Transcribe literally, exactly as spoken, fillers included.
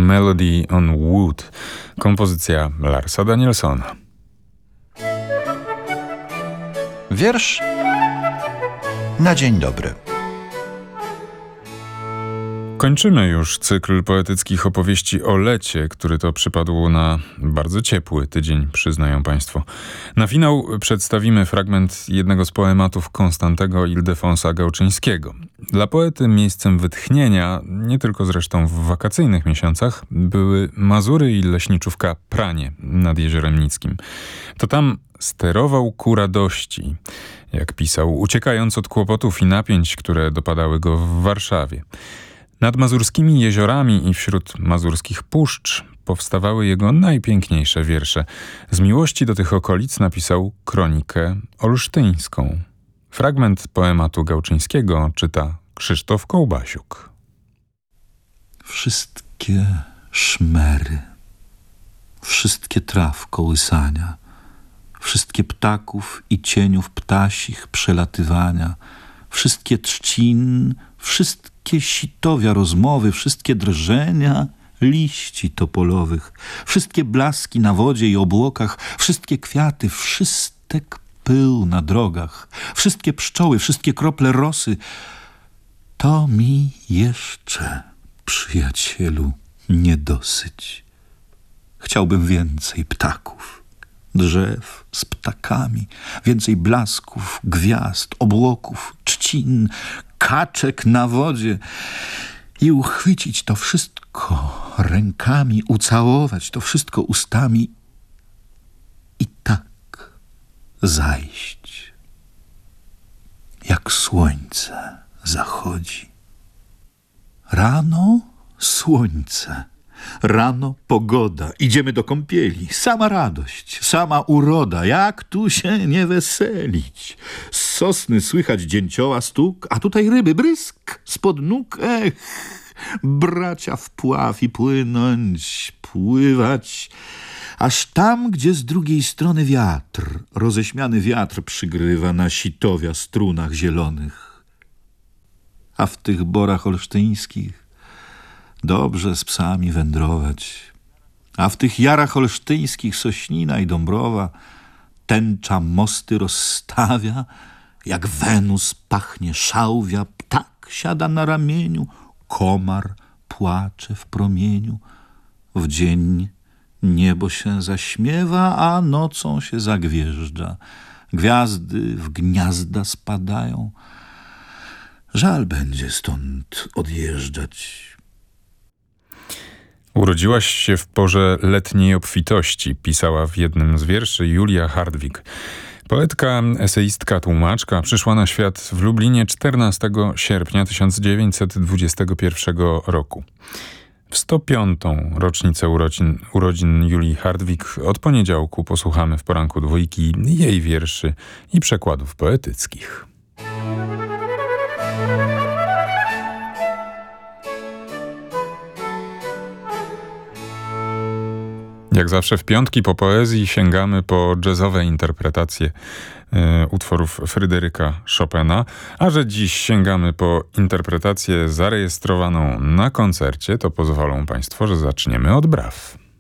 Melody on Wood, kompozycja Larsa Danielsona. Wiersz na dzień dobry. Kończymy już cykl poetyckich opowieści o lecie, który to przypadł na bardzo ciepły tydzień, przyznają państwo. Na finał przedstawimy fragment jednego z poematów Konstantego Ildefonsa Gałczyńskiego. Dla poety miejscem wytchnienia, nie tylko zresztą w wakacyjnych miesiącach, były Mazury i leśniczówka Pranie nad Jeziorem Nickim. To tam sterował ku radości, jak pisał, uciekając od kłopotów i napięć, które dopadały go w Warszawie. Nad mazurskimi jeziorami i wśród mazurskich puszcz powstawały jego najpiękniejsze wiersze. Z miłości do tych okolic napisał kronikę olsztyńską. Fragment poematu Gałczyńskiego czyta Krzysztof Kołbasiuk. Wszystkie szmery, wszystkie traw kołysania, wszystkie ptaków i cieniów ptasich przelatywania, wszystkie trzcin, wszystkie sitowia rozmowy, wszystkie drżenia liści topolowych, wszystkie blaski na wodzie i obłokach, wszystkie kwiaty, wszystek pył na drogach, wszystkie pszczoły, wszystkie krople rosy. To mi jeszcze, przyjacielu, nie dosyć. Chciałbym więcej ptaków, drzew z ptakami, więcej blasków, gwiazd, obłoków, trzcin, kaczek na wodzie i uchwycić to wszystko rękami, ucałować to wszystko ustami i tak zajść, jak słońce zachodzi. Rano słońce, rano pogoda, idziemy do kąpieli. Sama radość, sama uroda, jak tu się nie weselić. Z sosny słychać dzięcioła stuk, a tutaj ryby, brysk spod nóg. Ech, bracia w pław i płynąć, pływać, aż tam, gdzie z drugiej strony wiatr, roześmiany wiatr przygrywa na sitowia strunach zielonych. A w tych borach olsztyńskich dobrze z psami wędrować, a w tych jarach olsztyńskich Sośnina i Dąbrowa tęcza mosty rozstawia, jak Wenus pachnie szałwia, ptak siada na ramieniu, komar płacze w promieniu. W dzień niebo się zaśmiewa, a nocą się zagwieżdża. Gwiazdy w gniazda spadają. Żal będzie stąd odjeżdżać. Urodziłaś się w porze letniej obfitości, pisała w jednym z wierszy Julia Hardwig. Poetka, eseistka, tłumaczka przyszła na świat w Lublinie czternastego sierpnia tysiąc dziewięćset dwudziestego pierwszego roku. W sto piątą rocznicę urodzin, urodzin Julii Hardwig od poniedziałku posłuchamy w poranku dwójki jej wierszy i przekładów poetyckich. Jak zawsze w piątki po poezji sięgamy po jazzowe interpretacje y, utworów Fryderyka Chopina, a że dziś sięgamy po interpretację zarejestrowaną na koncercie, to pozwolą państwo, że zaczniemy od braw.